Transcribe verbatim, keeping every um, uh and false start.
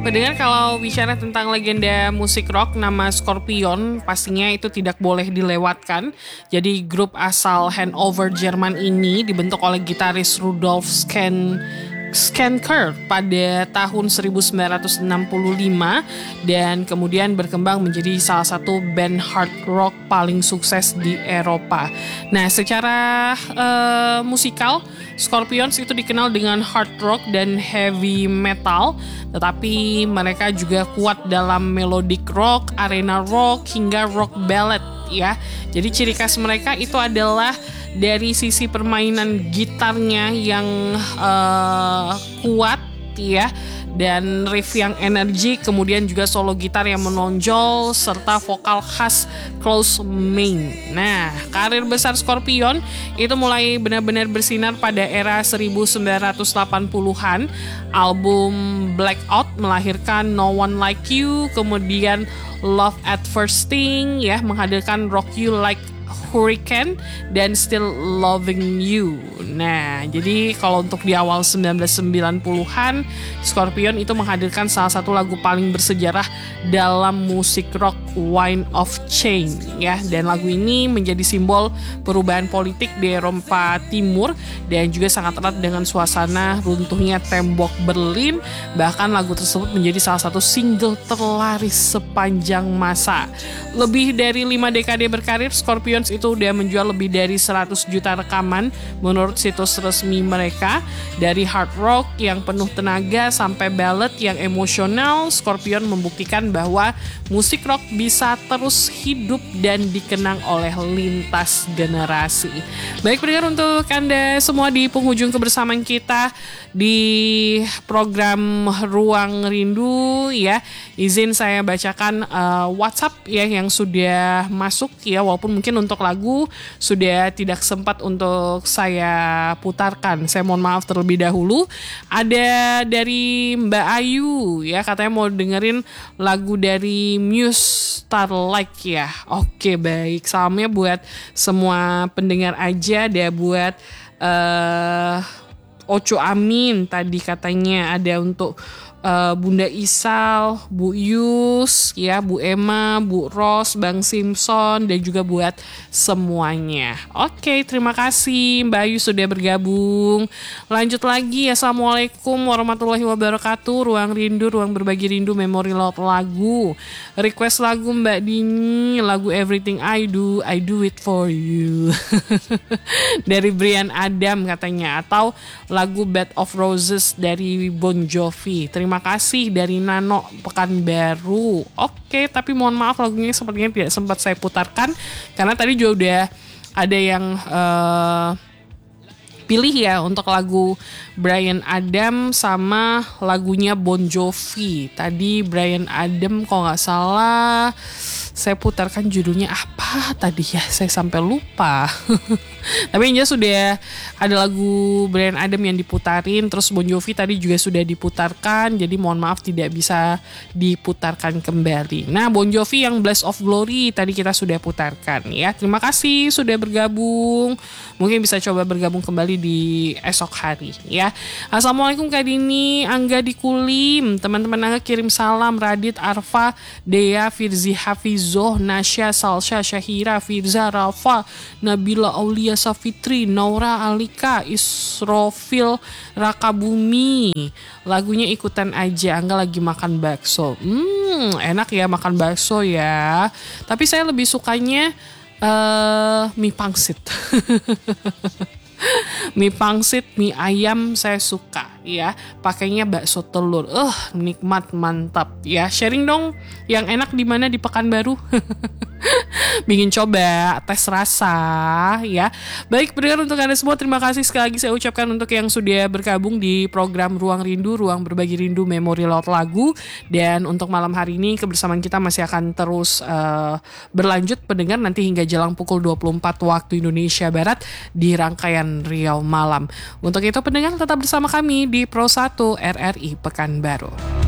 Pendengar, kalau bicara tentang legenda musik rock, nama Scorpion pastinya itu tidak boleh dilewatkan. Jadi grup asal Hanover, Jerman ini dibentuk oleh gitaris Rudolf Scan Schenker pada tahun seribu sembilan ratus enam puluh lima dan kemudian berkembang menjadi salah satu band hard rock paling sukses di Eropa. Nah, secara uh, musikal, Scorpions itu dikenal dengan hard rock dan heavy metal, tetapi mereka juga kuat dalam melodic rock, arena rock, hingga rock ballad ya. Jadi ciri khas mereka itu adalah dari sisi permainan gitarnya yang uh, kuat ya, dan riff yang energi, kemudian juga solo gitar yang menonjol serta vokal khas close main. Nah, karir besar Scorpion itu mulai benar-benar bersinar pada era seribu sembilan ratus delapan puluhan. Album Blackout melahirkan No One Like You, kemudian Love at First Sting ya menghadirkan Rock You Like Hurricane dan Still Loving You. Nah, jadi kalau untuk di awal sembilan belas sembilan puluhan, Scorpion itu menghadirkan salah satu lagu paling bersejarah dalam musik rock, Wind of Change ya. Dan lagu ini menjadi simbol perubahan politik di Eropa Timur dan juga sangat erat dengan suasana runtuhnya tembok Berlin. Bahkan lagu tersebut menjadi salah satu single terlaris sepanjang masa. Lebih dari lima dekade berkarir, Scorpions itu udah menjual lebih dari seratus juta rekaman menurut situs resmi mereka. Dari hard rock yang penuh tenaga sampai ballad yang emosional, Scorpion membuktikan bahwa musik rock bisa terus hidup dan dikenang oleh lintas generasi. Baik pendengar, untuk Anda semua di penghujung kebersamaan kita di program Ruang Rindu ya, izin saya bacakan uh, WhatsApp ya yang sudah masuk ya, walaupun mungkin untuk lagu sudah tidak sempat untuk saya putarkan. Saya mohon maaf terlebih dahulu. Ada dari Mbak Ayu ya, katanya mau dengerin lagu dari Muse, Starlight ya. Oke, baik. Salamnya buat semua pendengar aja, ada buat uh, Oco Amin tadi katanya, ada untuk Uh, Bunda Isal, Bu Yus, ya, Bu Emma, Bu Ros, Bang Simpson, dan juga buat semuanya. Oke, terima kasih Mbak Ayu sudah bergabung. Lanjut lagi, Assalamualaikum warahmatullahi wabarakatuh. Ruang Rindu, ruang berbagi rindu, memori lot lagu. Request lagu Mbak Dini, lagu Everything I Do, I Do It For You. Dari Brian Adam katanya, atau lagu Bed of Roses dari Bon Jovi. Terima Terima kasih dari Nano Pekanbaru. Oke, tapi mohon maaf lagunya sepertinya tidak sempat saya putarkan karena tadi juga udah ada yang uh, pilih ya untuk lagu Brian Adam sama lagunya Bon Jovi. Tadi Brian Adam kalau nggak salah saya putarkan judulnya apa tadi ya, saya sampai lupa. Tapi yang jelas sudah ada lagu Brian Adam yang diputarin, terus Bon Jovi tadi juga sudah diputarkan, jadi mohon maaf tidak bisa diputarkan kembali. Nah, Bon Jovi yang Blast of Glory tadi kita sudah putarkan ya. Terima kasih sudah bergabung. Mungkin bisa coba bergabung kembali di esok hari ya. Assalamualaikum Kak Dini, Angga di Kulim. Teman-teman Angga kirim salam, Radit, Arfa, Dea, Firzi, Hafizoh, Nasya, Salsha, Syahira, Firza, Rafa, Nabila, Aulia, Safitri, Naura, Alika, Isrofil, Rakabumi. Lagunya ikutan aja, Angga lagi makan bakso. Hmm, enak ya makan bakso ya. Tapi saya lebih sukanya uh, mie pangsit. Mie pangsit, mie ayam saya suka ya. Pakainya bakso telur. Eh, uh, nikmat, mantap ya. Sharing dong yang enak di mana di Pekanbaru. Bikin coba tes rasa ya. Baik pendengar, untuk Anda semua terima kasih sekali lagi saya ucapkan untuk yang sudah bergabung di program Ruang Rindu, ruang berbagi rindu, memori lot lagu. Dan untuk malam hari ini kebersamaan kita masih akan terus uh, berlanjut pendengar, nanti hingga jelang pukul dua puluh empat waktu Indonesia Barat di rangkaian Riau Malam. Untuk itu pendengar tetap bersama kami di Pro satu R R I Pekanbaru.